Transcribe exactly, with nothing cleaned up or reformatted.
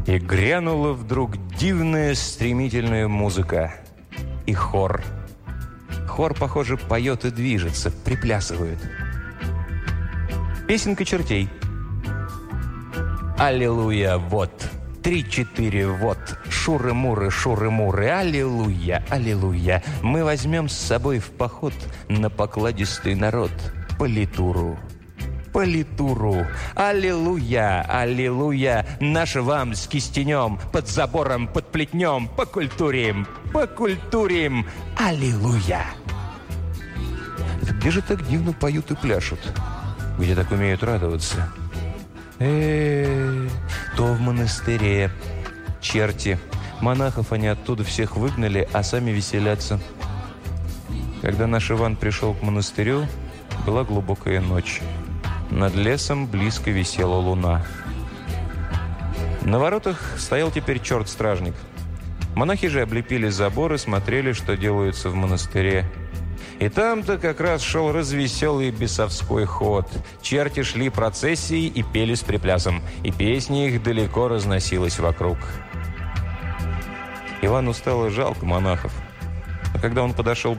И грянула вдруг дивная стремительная музыка. И хор. Хор, похоже, поет и движется, приплясывает. Песенка чертей. Аллилуйя, вот. Три-четыре, вот. Шуры-муры, шуры-муры. Аллилуйя, аллилуйя. Мы возьмем с собой в поход на покладистый народ политуру. Политуру. Аллилуйя, аллилуйя. Наш вам с кистенем, под забором, под плетнем. Покультурим, покультурим. Аллилуйя. Где же так дивно поют и пляшут? Где так умеют радоваться? Э-э-э, то в монастыре. Черти. Монахов они оттуда всех выгнали, а сами веселятся. Когда наш Иван пришел к монастырю, была глубокая ночь. Над лесом близко висела луна. На воротах стоял теперь черт-стражник. Монахи же облепили забор и смотрели, что делается в монастыре. И там-то как раз шел развеселый бесовской ход. Черти шли процессией и пели с приплясом, и песня их далеко разносилась вокруг. Ивану стало жалко монахов. А когда он подошел